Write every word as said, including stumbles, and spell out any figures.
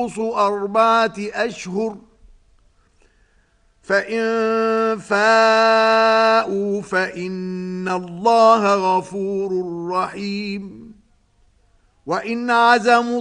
أربعة أشهر فإن فاءوا فإن الله غفور رحيم وإن عزموا